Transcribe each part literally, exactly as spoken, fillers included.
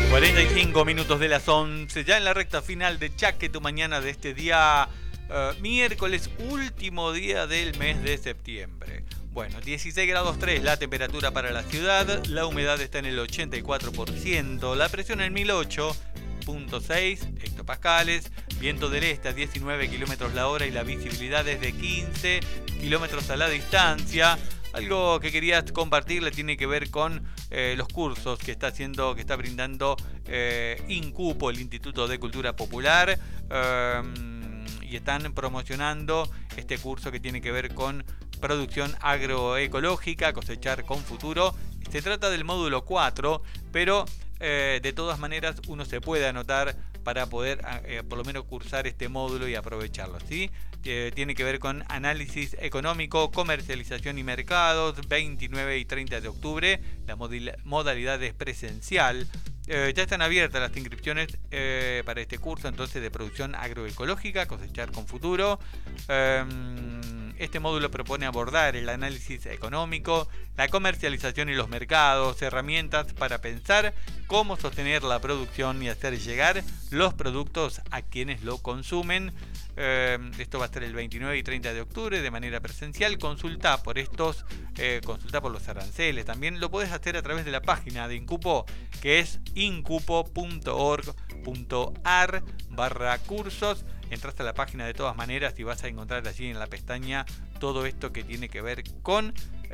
cuarenta y cinco minutos de las once, ya en la recta final de Chaque Tu Mañana de este día uh, miércoles, último día del mes de septiembre. Bueno, dieciséis grados tres la temperatura para la ciudad, la humedad está en el ochenta y cuatro por ciento, la presión en mil ocho punto seis hectopascales, viento del este a diecinueve kilómetros la hora y la visibilidad es de quince kilómetros a la distancia. Algo que quería compartirle tiene que ver con eh, los cursos que está haciendo, que está brindando eh, INCUPO, el Instituto de Cultura Popular, eh, y están promocionando este curso que tiene que ver con producción agroecológica, cosechar con futuro. Se trata del módulo cuatro, pero eh, de todas maneras uno se puede anotar para poder eh, por lo menos cursar este módulo y aprovecharlo, ¿sí? Eh, tiene que ver con análisis económico, comercialización y mercados, veintinueve y treinta de octubre, la modalidad es presencial. Eh, ya están abiertas las inscripciones eh, para este curso entonces de producción agroecológica, cosechar con futuro. Eh, este módulo propone abordar el análisis económico, la comercialización y los mercados, herramientas para pensar cómo sostener la producción y hacer llegar los productos a quienes lo consumen. Eh, esto va a ser el veintinueve y treinta de octubre de manera presencial. Consulta por estos, eh, consulta por los aranceles. También lo puedes hacer a través de la página de INCUPO, que es incupo punto org punto ar barra cursos. Entras a la página de todas maneras y vas a encontrar allí en la pestaña todo esto que tiene que ver con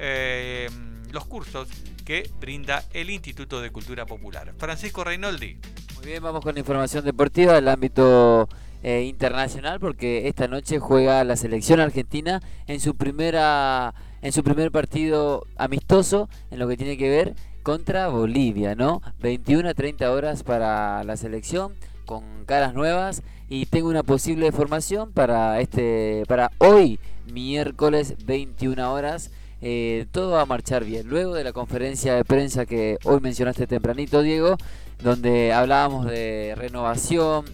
eh, los cursos que brinda el Instituto de Cultura Popular. Francisco Reinoldi. Muy bien, vamos con la información deportiva del ámbito eh, internacional, porque esta noche juega la selección argentina en su primera en su primer partido amistoso en lo que tiene que ver contra Bolivia, ¿no? veintiuna a treinta horas para la selección, con caras nuevas, y tengo una posible formación para este para hoy, miércoles, veintiuna horas. Eh, todo va a marchar bien. Luego de la conferencia de prensa que hoy mencionaste tempranito, Diego, donde hablábamos de renovación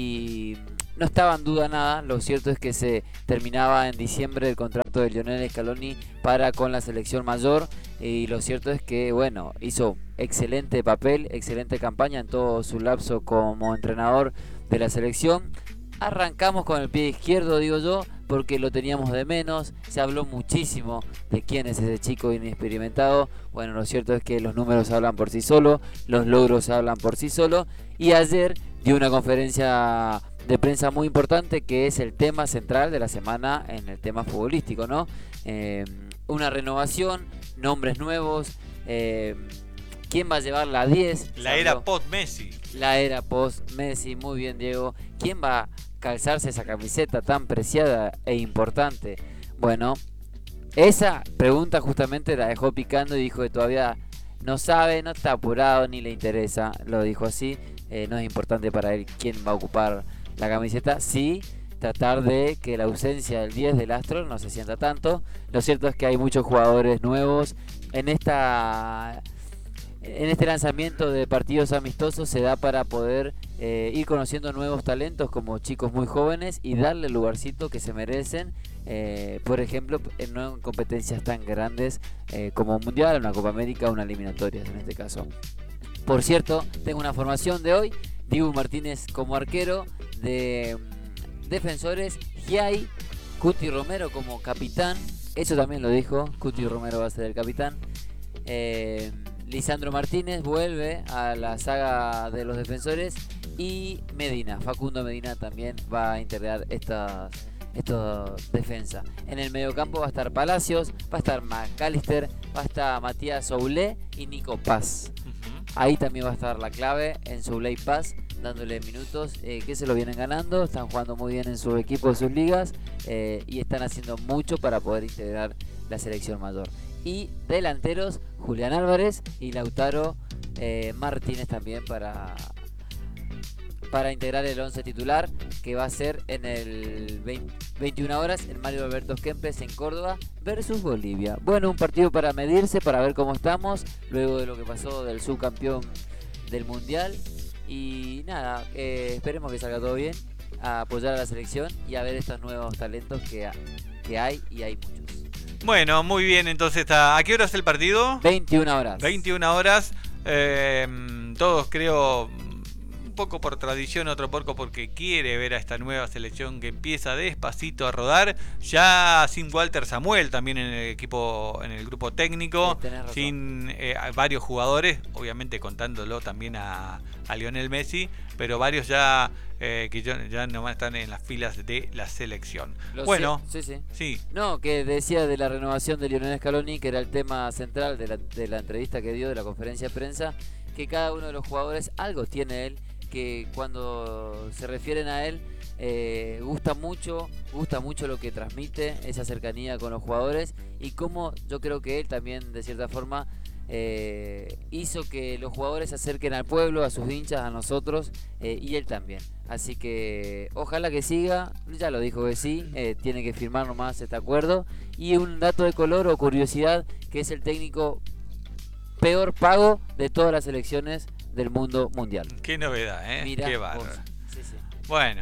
y no estaba en duda nada, lo cierto es que se terminaba en diciembre el contrato de Lionel Scaloni para con la selección mayor, y lo cierto es que, bueno, hizo excelente papel, excelente campaña en todo su lapso como entrenador de la selección. Arrancamos con el pie izquierdo, digo yo, porque lo teníamos de menos. Se habló muchísimo de quién es ese chico inexperimentado. Bueno, lo cierto es que los números hablan por sí solos, los logros hablan por sí solos, y ayer dio una conferencia de prensa muy importante, que es el tema central de la semana en el tema futbolístico, ¿no? Eh, una renovación, nombres nuevos, eh, ¿quién va a llevar la diez? La era post-Messi. La era post-Messi, muy bien, Diego. ¿Quién va a calzarse esa camiseta tan preciada e importante? Bueno, esa pregunta justamente la dejó picando y dijo que todavía no sabe, no está apurado, ni le interesa. Lo dijo así, eh, no es importante para él quién va a ocupar la camiseta. Sí, tratar de que la ausencia del diez del Astro no se sienta tanto. Lo cierto es que hay muchos jugadores nuevos en esta... En este lanzamiento de partidos amistosos se da para poder eh, ir conociendo nuevos talentos como chicos muy jóvenes y darle el lugarcito que se merecen, eh, por ejemplo, en, no en competencias tan grandes eh, como un Mundial, una Copa América, una eliminatoria en este caso. Por cierto, tengo una formación de hoy: Dibu Martínez como arquero, de um, defensores, Giai, Cuti Romero como capitán, eso también lo dijo, Cuti Romero va a ser el capitán. Eh, Lisandro Martínez vuelve a la saga de los defensores, y Medina, Facundo Medina también va a integrar esta, esta defensa. En el mediocampo va a estar Palacios, va a estar McAllister, va a estar Matías Soulé y Nico Paz. Ahí también va a estar la clave en Soulé y Paz, dándole minutos, eh, que se lo vienen ganando, están jugando muy bien en sus equipos, en sus ligas, eh, y están haciendo mucho para poder integrar la selección mayor. Y delanteros, Julián Álvarez y Lautaro eh, Martínez también para, para integrar el once titular, que va a ser en el veinte, veintiuna horas en Mario Alberto Kempes en Córdoba versus Bolivia. Bueno, un partido para medirse, para ver cómo estamos luego de lo que pasó del subcampeón del Mundial. Y nada, eh, esperemos que salga todo bien, a apoyar a la selección y a ver estos nuevos talentos que, que hay, y hay muchos. Bueno, muy bien, entonces, ¿a qué hora es el partido? veintiuna horas. veintiuna horas. Eh, todos creo, un poco por tradición, otro poco porque quiere ver a esta nueva selección que empieza despacito a rodar, ya sin Walter Samuel también en el equipo, en el grupo técnico, Sí, sin eh, varios jugadores, obviamente contándolo también a, a Lionel Messi, pero varios ya eh, que ya, ya no están en las filas de la selección. Lo Bueno, sí, sí, sí. No, que decía de la renovación de Lionel Scaloni, que era el tema central de la, de la entrevista que dio, de la conferencia de prensa, que cada uno de los jugadores algo tiene él, que cuando se refieren a él eh, gusta mucho, gusta mucho lo que transmite, esa cercanía con los jugadores, y como yo creo que él también de cierta forma eh, hizo que los jugadores se acerquen al pueblo, a sus hinchas, a nosotros, eh, y él también. Así que ojalá que siga, ya lo dijo que sí, eh, tiene que firmar nomás este acuerdo. Y un dato de color o curiosidad, que es el técnico peor pago de todas las selecciones del mundo mundial. Qué novedad, ¿eh? Mirá Qué bárbaro. vos. Sí, sí. Bueno,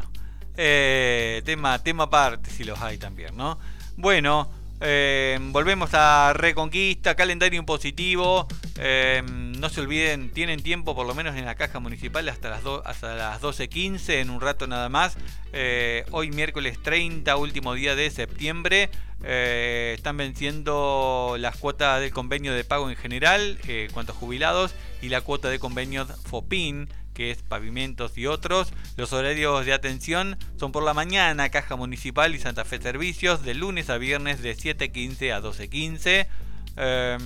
eh, tema, tema aparte si los hay también, ¿no? Bueno, eh, volvemos a Reconquista, calendario impositivo. Eh, no se olviden, tienen tiempo por lo menos en la caja municipal hasta las, do, hasta las doce quince, en un rato nada más. Eh, hoy miércoles treinta, último día de septiembre. Eh, están venciendo las cuotas del convenio de pago en general, eh, cuantos jubilados, y la cuota de convenio FOPIN, que es pavimentos y otros. Los horarios de atención son por la mañana, Caja Municipal y Santa Fe Servicios, de lunes a viernes de siete quince a doce quince. Eh,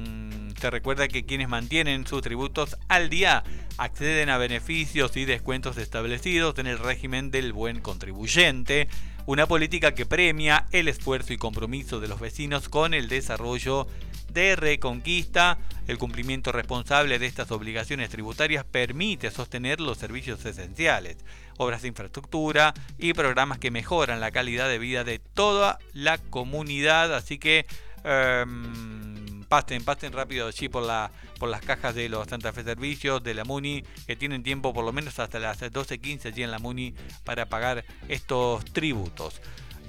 se recuerda que quienes mantienen sus tributos al día acceden a beneficios y descuentos establecidos en el régimen del buen contribuyente, una política que premia el esfuerzo y compromiso de los vecinos con el desarrollo de Reconquista. El cumplimiento responsable de estas obligaciones tributarias permite sostener los servicios esenciales, obras de infraestructura y programas que mejoran la calidad de vida de toda la comunidad. Así que eh, pasen, pasen rápido allí por, la, por las cajas de los Santa Fe Servicios, de la Muni, que tienen tiempo por lo menos hasta las doce quince allí en la Muni para pagar estos tributos.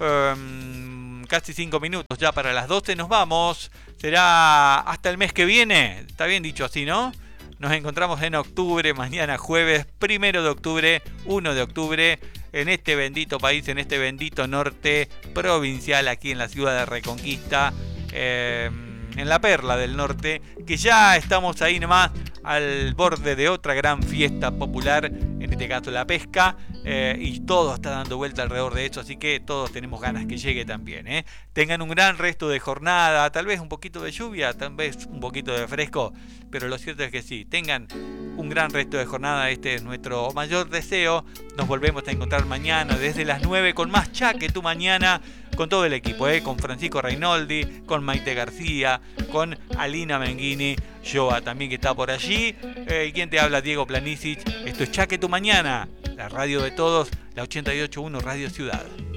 Um, casi cinco minutos ya para las doce, nos vamos. Será hasta el mes que viene, está bien dicho así, ¿no? Nos encontramos en octubre, mañana jueves, primero de octubre, uno de octubre, en este bendito país, en este bendito norte provincial, aquí en la ciudad de Reconquista, eh, en la perla del norte, que ya estamos ahí nomás al borde de otra gran fiesta popular, en este caso la pesca, eh, y todo está dando vuelta alrededor de eso, así que todos tenemos ganas que llegue también, ¿eh? Tengan un gran resto de jornada, tal vez un poquito de lluvia, tal vez un poquito de fresco, pero lo cierto es que sí, tengan un gran resto de jornada, este es nuestro mayor deseo. Nos volvemos a encontrar mañana desde las nueve con más Chaque Tu Mañana, con todo el equipo, ¿eh? Con Francisco Reinoldi, con Maite García, con Alina Menghini, Joa también que está por allí, eh, y quien te habla, Diego Planisic. Esto es Chaque Tu Mañana, la radio de todos, la ochenta y ocho punto uno Radio Ciudad.